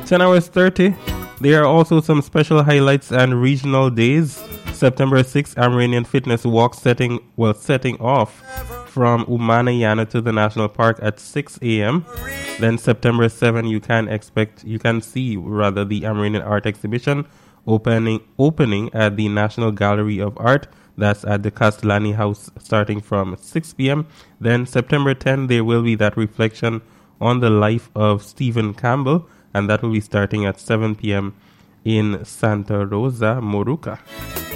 10 hours 30. There are also some special highlights and regional days. September 6th, Amranian Fitness Walk setting off from Umanayana to the National Park at 6 a.m. Then September 7th, you can see the Amranian Art Exhibition opening at the National Gallery of Art. That's at the Castellani House starting from 6 p.m. Then September 10th, there will be that reflection on the life of Stephen Campbell, and that will be starting at 7 p.m. in Santa Rosa, Moruca.